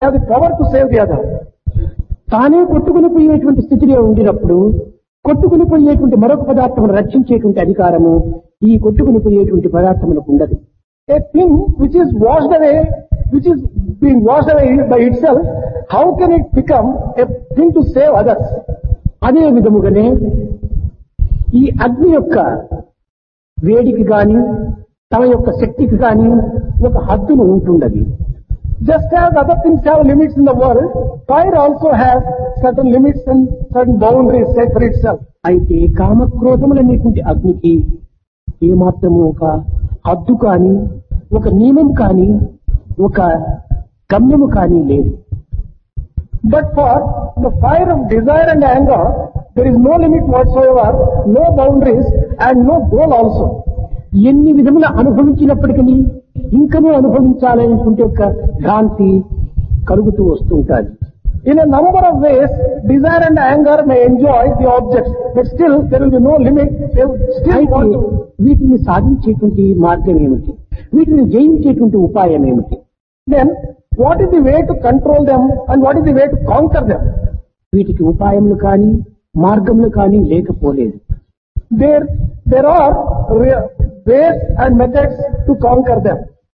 have the power to save the other. తానే కొట్టుకుని పోయేటువంటి స్థితిలో ఉండినప్పుడు కొట్టుకుని పోయేటువంటి మరొక పదార్థమును రక్షించేటువంటి అధికారము ఈ కొట్టుకుని పోయేటువంటి పదార్థములకు ఉండదు. A thing which is washed away, which is being washed away by itself, how can it become a thing to save others? అదే విధముగానే ఈ అగ్ని యొక్క వేడికి గాని తమ యొక్క శక్తికి గాని ఒక హద్దును ఉంటుండదు. Just as other things have limits in the world, fire also has certain limits and certain boundaries set for itself. అయితే కామక్రోధములనేటువంటి అగ్నికి ఏమాత్రము ఒక హద్దు కానీ ఒక నియమం కానీ ఒక గమ్యము కానీ లేదు. But for the fire of desire and anger, there is no limit whatsoever, no boundaries and no goal also. ఎన్ని విధముల అనుభవించినప్పటికీ ఇంకనూ అనుభవించాలనేటువంటి ఒక భ్రాంతి కలుగుతూ వస్తుంటాది. In a number of ways, desire and anger may enjoy the objects, but still there will be no limit. They will still want to. వీటిని సాధించేటువంటి మార్గం ఏమిటి? వీటిని జయించేటువంటి ఉపాయం ఏమిటి? Then, what is the way to control them and what is the way to conquer them? వీటికి ఉపాయములు కానీ మార్గములు కానీ లేకపోలేదు. There are ways and methods to conquer them.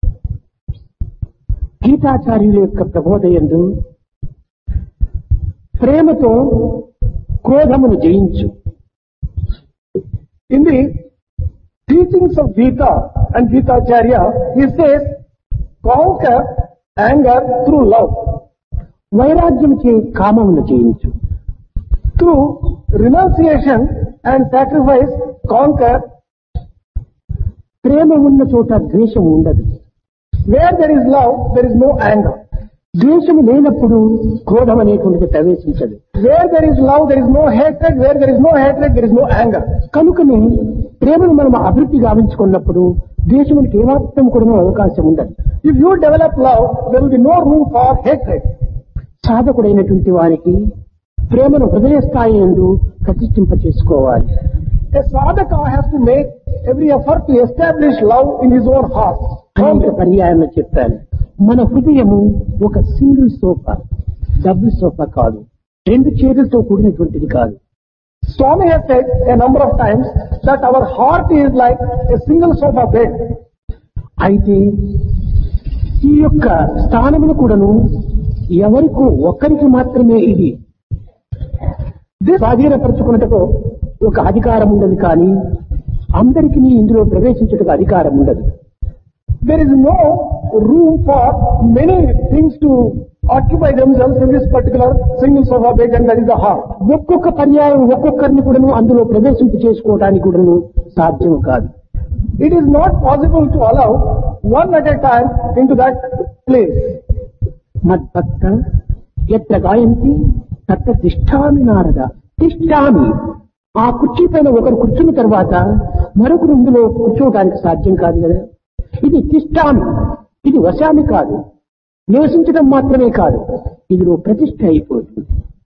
గీతాచార్యుల యొక్క ప్రబోధయందు ప్రేమతో క్రోధమును జయించు. In the teachings of Gita and Gitacharya, he says, conquer anger through love. వైరాగ్యము చే కామమును జయించు. Through renunciation and sacrifice, conquer. ప్రేమ ఉన్న చోట ద్వేషం ఉండదు. Where there is love, there is no anger. ద్వేషము లేనప్పుడు క్రోధం అనేటువంటిది ప్రవేశించదు. Where there is love, there is no hatred. Where there is no hatred, there is no anger. కనుకనే ప్రేమను మనం అభివృద్ధి గావించుకున్నప్పుడు ద్వేషమునికి ఏమాత్రం కూడా అవకాశం ఉండదు. If you develop love, there will be no room for hatred. సాధకుడైనటువంటి వారికి ప్రేమను హృదయ స్థాయి యందు ప్రతిష్ఠింప చేసుకోవాలి. A sadhaka has to make every effort to establish love in his own heart. అనేక పర్యాయంలో చెప్పాను. మన హృదయము ఒక సింగిల్ సోఫా, డబుల్ సోఫా కాదు, రెండు చైర్లతో కూడినటువంటిది కాదు. Swami has said a number of times that our heart is like a single sofa bed. అయితే ఈ యొక్క స్థానమును కూడాను ఎవరికో ఒక్కరికి మాత్రమే ఇది స్వాధీనపరచుకున్నట్టుకు ఒక అధికారం ఉండదు, కానీ అందరికీ ఇందులో ప్రవేశించుటకు అధికారం ఉండదు. There is no room for many things to occupy themselves in this particular single sofa bed, and that is the heart. ఒక్కొక్క పర్యాయం ఒక్కొక్కరిని కూడాను అందులో ప్రవేశింప చేసుకోవడానికి కూడాను సాధ్యం కాదు. It is not possible to allow one at a time into that place. మద్భక్త ఎత్ర గాయంతి తత్ర తిష్టామి నారద. తిష్టామి, ఆ కుర్చీ పైన ఒకరు కూర్చున్న తర్వాత మరొకరు ఇందులో కూర్చోవడానికి సాధ్యం కాదు కదా. ఇది తిష్టామి, ఇది వశామి కాదు, నివసించడం మాత్రమే కాదు, ఇదిలో ప్రతిష్ఠ అయిపోతుంది.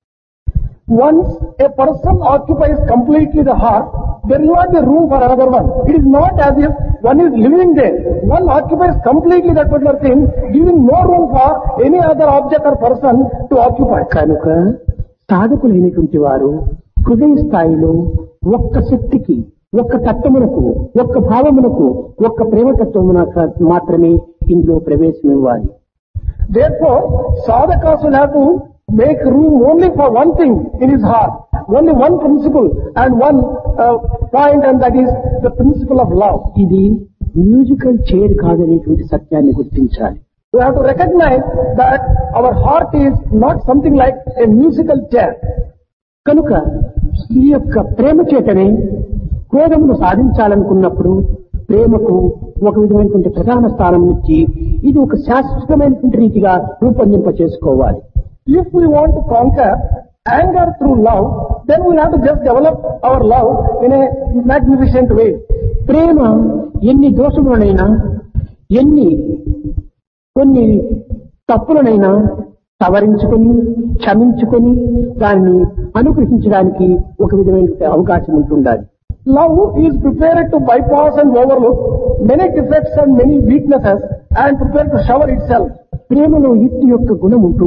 Once a person occupies completely the heart, there is not a room for another one. It is not as if one is living there. One occupies completely that particular thing, giving no room for any other object or person to occupy. కనుక సాధకులైనటువంటి వారు హృదయ స్థాయిలో ఒక్క శక్తికి, ఒక్క తత్వమునకు, ఒక్క భావమునకు, ఒక్క ప్రేమతత్వమునకు మాత్రమే ఇందులో ప్రవేశం ఇవ్వాలి. Therefore, sadhakas will have to make room only for one thing in his heart, only one principle and one point, and that is the principle of love. ఇది మ్యూజికల్ చైర్ కాదనేటువంటి సత్యాన్ని గుర్తించాలి. We have to recognize that our heart is not something like a musical chair. కనుక ఈ యొక్క ప్రేమ చేతనే క్రోధమును సాధించాలనుకున్నప్పుడు ప్రేమకు ఒక విధమైనటువంటి ప్రధాన స్థానం ఇచ్చి ఇది ఒక శాశ్వతమైనటువంటి రీతిగా రూపొందింప చేసుకోవాలి. If we want to conquer anger through love, then we have to just develop our love in a magnificent way. ప్రేమ ఎన్ని దోషములనైనా, ఎన్ని కొన్ని తప్పులనైనా సవరించుకొని, క్షమించుకొని దాన్ని అనుగ్రహించడానికి ఒక విధమైన అవకాశం ఉంటుండాలి. Love is prepared to bypass and overlook many defects and many weaknesses and prepared to shower itself. ప్రేమలో యుక్తి యొక్క గుణం ఉంటుంది.